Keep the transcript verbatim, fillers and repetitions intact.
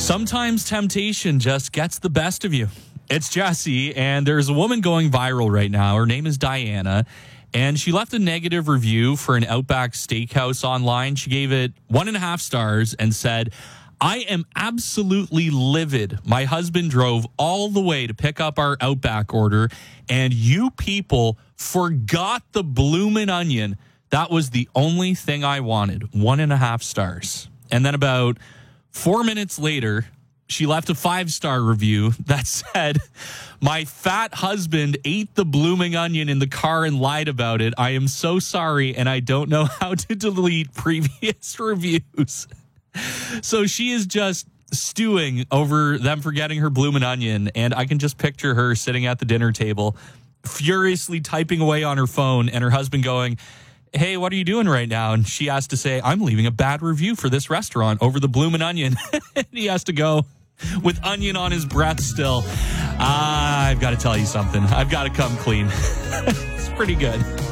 Sometimes temptation just gets the best of you. It's Jesse, and there's a woman going viral right now. Her name is Diana, and she left a negative review for an Outback Steakhouse online. She gave it one and a half stars and said, "I am absolutely livid. My husband drove all the way to pick up our Outback order, and you people forgot the bloomin' onion. That was the only thing I wanted." One and a half stars. And then about four minutes later, she left a five-star review that said, "My fat husband ate the blooming onion in the car and lied about it. I am so sorry, and I don't know how to delete previous reviews." So she is just stewing over them forgetting her bloomin' onion, and I can just picture her sitting at the dinner table, furiously typing away on her phone, and her husband going, "Hey, what are you doing right now?" And she has to say, "I'm leaving a bad review for this restaurant over the bloomin' onion." And he has to go with onion on his breath still. Ah, I've got to tell you something. I've got to come clean. It's pretty good.